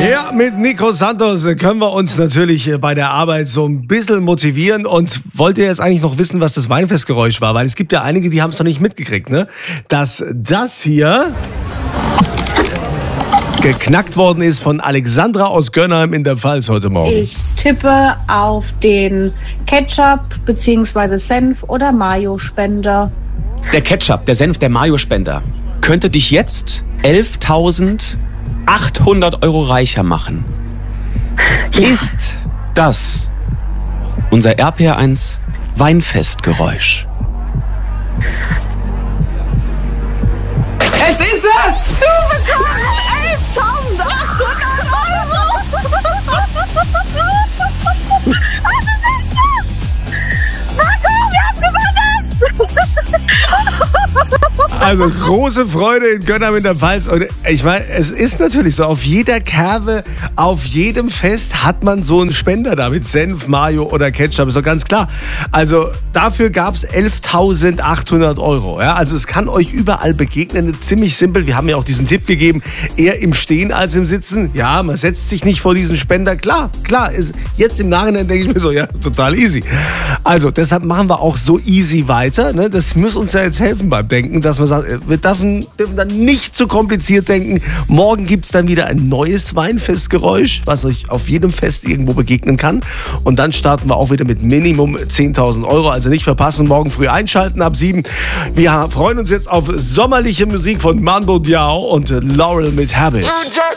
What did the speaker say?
Ja, mit Nico Santos können wir uns natürlich bei der Arbeit so ein bisschen motivieren. Und wollt ihr jetzt eigentlich noch wissen, was das Weinfestgeräusch war? Weil es gibt ja einige, die haben es noch nicht mitgekriegt, ne? Dass das hier geknackt worden ist von Alexandra aus Gönnheim in der Pfalz heute Morgen. Ich tippe auf den Ketchup bzw. Senf- oder Mayo-Spender. Der Ketchup, der Senf, der Mayo-Spender könnte dich jetzt 11.800 Euro reicher machen. Ja. Ist das unser RPR1 Weinfestgeräusch? Es ist es! Du bekommst 11.800 Euro! Marco, wir haben gewonnen! Also große Freude in Gönnheim in der Pfalz. Und ich meine, es ist natürlich so, auf jeder Kerbe, auf jedem Fest hat man so einen Spender da mit Senf, Mayo oder Ketchup, ist doch ganz klar. Also dafür gab es 11.800 Euro. Ja? Also es kann euch überall begegnen, ziemlich simpel. Wir haben ja auch diesen Tipp gegeben, eher im Stehen als im Sitzen. Ja, man setzt sich nicht vor diesen Spender. Klar, ist, jetzt im Nachhinein denke ich mir so, ja, total easy. Also deshalb machen wir auch so easy weiter. Ne? Das muss uns ja jetzt helfen beim Denken, dass man sagt, wir dürfen dann nicht zu kompliziert denken. Morgen gibt es dann wieder ein neues Weinfestgeräusch, was euch auf jedem Fest irgendwo begegnen kann. Und dann starten wir auch wieder mit Minimum 10.000 Euro. Also nicht verpassen, morgen früh einschalten ab 7. Wir freuen uns jetzt auf sommerliche Musik von Mando Diao und Laurel mit Habit.